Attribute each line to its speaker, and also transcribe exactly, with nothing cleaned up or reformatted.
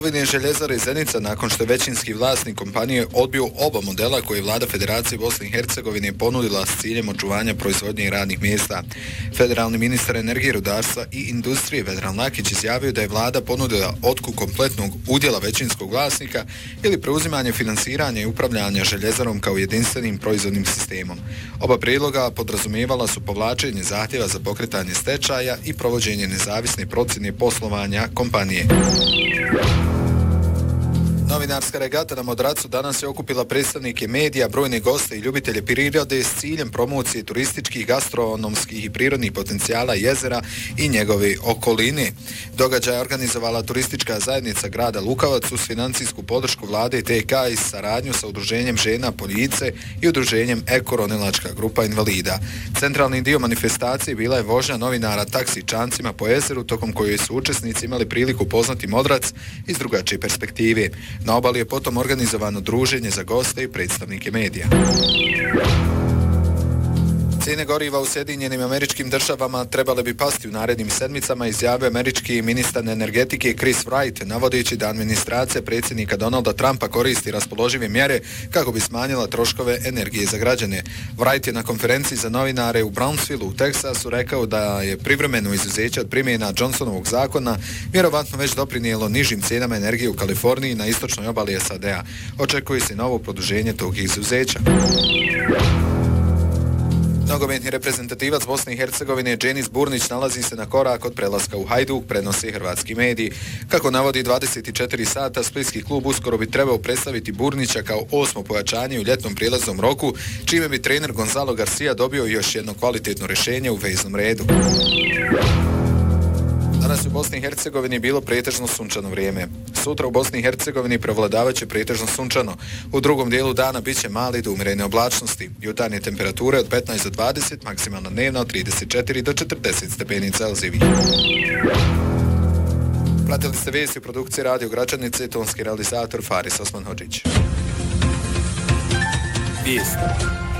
Speaker 1: Željezare Zenica, nakon što je većinski vlasnik kompanije odbio oba modela koje je vlada Federacije Bosne i Hercegovine ponudila s ciljem očuvanja proizvodnje i radnih mjesta. Federalni ministar energije, rudarstva i industrije Vedran Lakić izjavio da je vlada ponudila otkup kompletnog udjela većinskog vlasnika ili preuzimanje finansiranja i upravljanja željezarom kao jedinstvenim proizvodnim sistemom. Oba prijedloga podrazumijevala su povlačenje zahtjeva za pokretanje stečaja i provođenje nezavisne procjene poslovanja kompanije. Novinarska regata na Modracu danas je okupila predstavnike medija, brojne goste i ljubitelje prirode s ciljem promocije turističkih, gastronomskih i prirodnih potencijala jezera i njegove okoline. Događaj je organizovala turistička zajednica grada Lukavac uz financijsku podršku vlade T K i saradnju sa udruženjem žena Poljice i udruženjem Ekoronilačka grupa invalida. Centralni dio manifestacije bila je vožnja novinara taksi čancima po jezeru, tokom koje su učesnici imali priliku upoznati Modrac iz drugačije perspektive. Na obali je potom organizovano druženje za goste i predstavnike medija. Cijene goriva u Sjedinjenim Američkim Državama trebale bi pasti u narednim sedmicama, izjavio američki ministar energetike Chris Wright, navodeći da administracija predsjednika Donalda Trumpa koristi raspoložive mjere kako bi smanjila troškove energije za građane. Wright je na konferenciji za novinare u Brownsvillu u Teksasu rekao da je privremeno izuzeće od primjena Johnsonovog zakona vjerovatno već doprinijelo nižim cijenama energije u Kaliforniji na istočnoj obali S A D-a. Očekuje se novo produženje tog izuzeća. Nogometni reprezentativac Bosne i Hercegovine Dženis Burnić nalazi se na korak od prelaska u Hajduk, prenose hrvatski mediji. Kako navodi dvadeset četiri sata, splitski klub uskoro bi trebao predstaviti Burnića kao osmo pojačanje u ljetnom prijelaznom roku, čime bi trener Gonzalo Garcia dobio još jedno kvalitetno rješenje u veznom redu. Danas u Bosni i Hercegovini bilo pretežno sunčano vrijeme. Sutra u Bosni i Hercegovini prevladavaće pretežno sunčano. U drugom dijelu dana biće mali do umjerene oblačnosti. Jutarnje temperature od petnaest do dvadeset, maksimalna dnevna od trideset četiri do četrdeset stepeni Celzijevih. Pratili ste vijesti u produkciji Radio Gračanice, tonski realizator Faris Osman Hodžić.
Speaker 2: Vijesti.